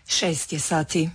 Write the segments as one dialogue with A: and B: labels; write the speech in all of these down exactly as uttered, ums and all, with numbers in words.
A: Šest je sati.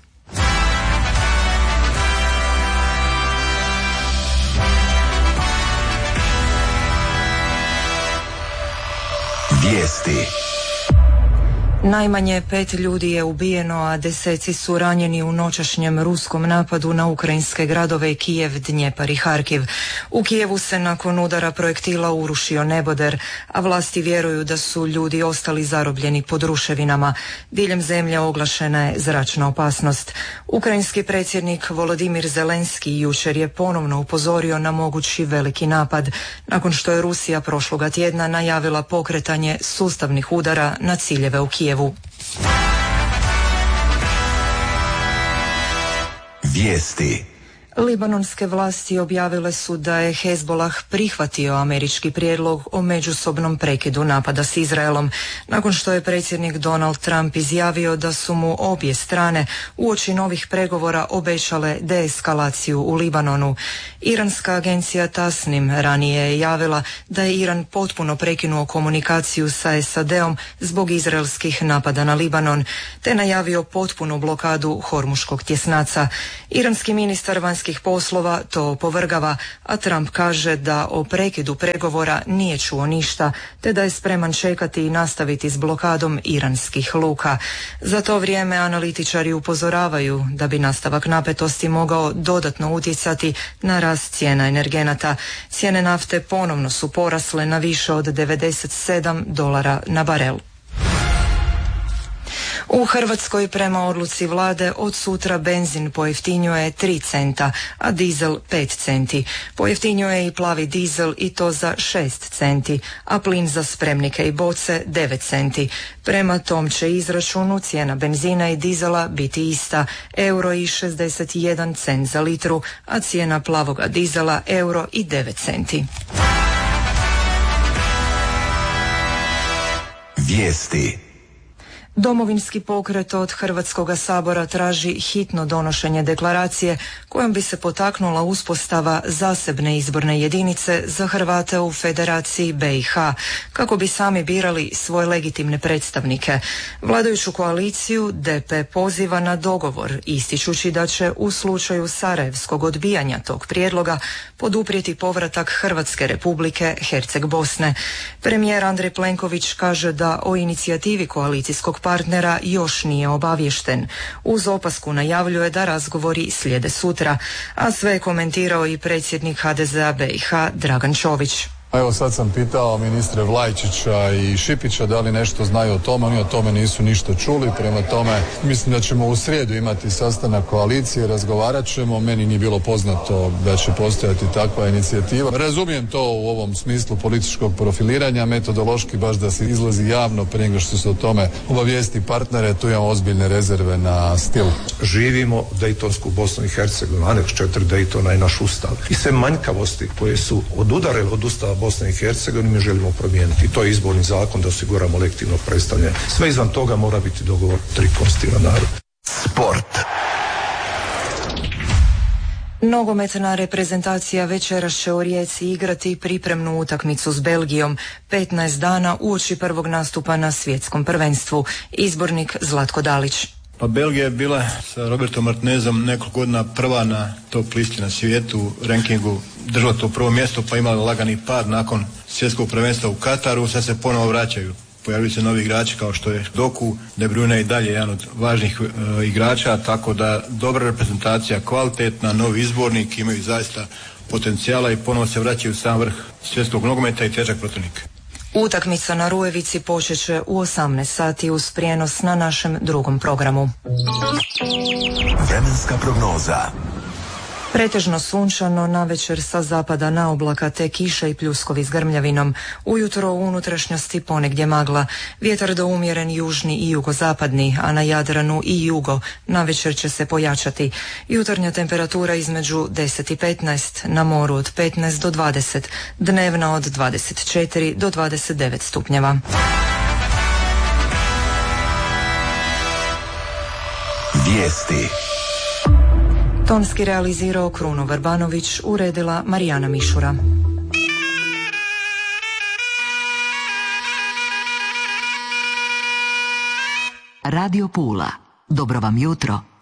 B: Vijesti.
A: Najmanje pet ljudi je ubijeno, a deseci su ranjeni u noćašnjem ruskom napadu na ukrajinske gradove Kijev, Dnjepar i Harkiv. U Kijevu se nakon udara projektila urušio neboder, a vlasti vjeruju da su ljudi ostali zarobljeni pod ruševinama. Diljem zemlje oglašena je zračna opasnost. Ukrajinski predsjednik Volodimir Zelenski jučer je ponovno upozorio na mogući veliki napad, nakon što je Rusija prošloga tjedna najavila pokretanje sustavnih udara na ciljeve u Kijevu.
B: Vijesti.
A: Libanonske vlasti objavile su da je Hezbolah prihvatio američki prijedlog o međusobnom prekidu napada s Izraelom, nakon što je predsjednik Donald Trump izjavio da su mu obje strane uoči novih pregovora obećale deeskalaciju u Libanonu. Iranska agencija Tasnim ranije je javila da je Iran potpuno prekinuo komunikaciju sa S A D-om zbog izraelskih napada na Libanon, te najavio potpunu blokadu Hormuškog tjesnaca. Iranski ministar vanjskih poslova to opovrgava, a Trump kaže da o prekidu pregovora nije čuo ništa, te da je spreman čekati i nastaviti s blokadom iranskih luka. Za to vrijeme analitičari upozoravaju da bi nastavak napetosti mogao dodatno utjecati na rast cijena energenata. Cijene nafte ponovno su porasle na više od devedeset sedam dolara na barel. U Hrvatskoj prema odluci vlade od sutra benzin pojeftinjuje tri centa, a dizel pet centi. Pojeftinjuje i plavi dizel i to za šest centi, a plin za spremnike i boce devet centi. Prema tom će izračunu cijena benzina i dizela biti ista, euro i šezdeset jedan cent za litru, a cijena plavoga dizela euro i devet centi.
B: Vijesti.
A: Domovinski pokret od Hrvatskoga sabora traži hitno donošenje deklaracije kojom bi se potaknula uspostava zasebne izborne jedinice za Hrvate u Federaciji B i H, kako bi sami birali svoje legitimne predstavnike. Vladajuću koaliciju D P poziva na dogovor, ističući da će u slučaju sarajevskog odbijanja tog prijedloga poduprijeti povratak Hrvatske Republike Herceg Bosne. Premijer Andrej Plenković kaže da o inicijativi koalicijskog partnera još nije obaviješten. Uz opasku najavljuje da razgovori slijede sutra, a sve je komentirao i predsjednik H D Z-a B i H Dragan Čović.
C: Evo sad sam pitao ministre Vlajčića i Šipića da li nešto znaju o tome, oni o tome nisu ništa čuli, prema tome mislim da ćemo u srijedu imati sastanak koalicije, razgovarat ćemo, meni nije bilo poznato da će postojati takva inicijativa. Razumijem to u ovom smislu političkog profiliranja, metodološki baš da se izlazi javno prije nego što se o tome obavijesti partnere, tu imamo ozbiljne rezerve na stil.
D: Živimo Dejtonsku Bosnu i Hercegovinu, aneks četiri Dejtona i naš ustav. I sve manjkavosti koje su odudarele od ustava Bosne i Hercegovine mi želimo promijeniti. To je izborni zakon da osiguramo legitimno predstavljanje. Sve izvan toga mora biti dogovor tri konstitutivna naroda.
B: Sport.
A: Nogometna reprezentacija večeras će u Rijeci igrati pripremnu utakmicu s Belgijom petnaest dana uoči prvog nastupa na svjetskom prvenstvu. Izbornik Zlatko Dalić.
E: Pa Belgija je bila sa Robertom Martinezom nekoliko godina prva na top listi na svijetu, rankingu, držala to prvo mjesto pa imala lagani pad nakon svjetskog prvenstva u Kataru, sad se ponovo vraćaju. Pojavili se novi igrači kao što je Doku, De Bruyne i dalje jedan od važnih e, igrača, tako da dobra reprezentacija, kvalitetna, novi izbornik, imaju zaista potencijala i ponovo se vraćaju u sam vrh svjetskog nogometa i težak protivnik.
A: Utakmica na Rujevici počet će u osamnaest sati uz prijenos na našem drugom programu.
B: Vremenska prognoza.
A: Pretežno sunčano, navečer sa zapada na oblaka te kiša i pljuskovi s grmljavinom. Ujutro u unutrašnjosti ponegdje magla. Vjetar do umjeren južni i jugozapadni, a na Jadranu i jugo. Navečer će se pojačati. Jutarnja temperatura između deset i petnaest, na moru od petnaest do dvadeset, dnevna od dvadeset četiri do dvadeset devet stupnjeva.
B: Vijesti.
A: Tonski realizirao Kruno Vrbanović, uredila Marijana Mišura.
F: Radio Pula, Dobro vam jutro